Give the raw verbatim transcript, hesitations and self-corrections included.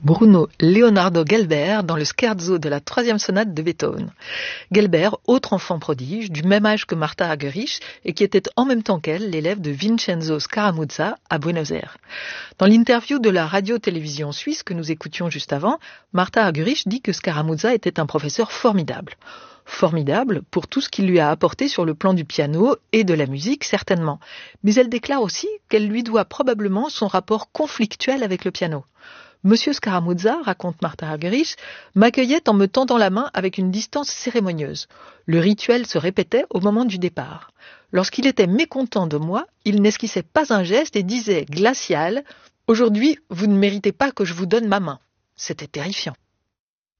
Bruno Leonardo Gelber dans le scherzo de la troisième sonate de Beethoven. Gelber, autre enfant prodige, du même âge que Martha Argerich et qui était en même temps qu'elle l'élève de Vincenzo Scaramuzza à Buenos Aires. Dans l'interview de la radio-télévision suisse que nous écoutions juste avant, Martha Argerich dit que Scaramuzza était un professeur formidable. Formidable pour tout ce qu'il lui a apporté sur le plan du piano et de la musique, certainement. Mais elle déclare aussi qu'elle lui doit probablement son rapport conflictuel avec le piano. Monsieur Scaramuzza, raconte Martha Argerich, m'accueillait en me tendant la main avec une distance cérémonieuse. Le rituel se répétait au moment du départ. Lorsqu'il était mécontent de moi, il n'esquissait pas un geste et disait glacial « Aujourd'hui, vous ne méritez pas que je vous donne ma main ». C'était terrifiant.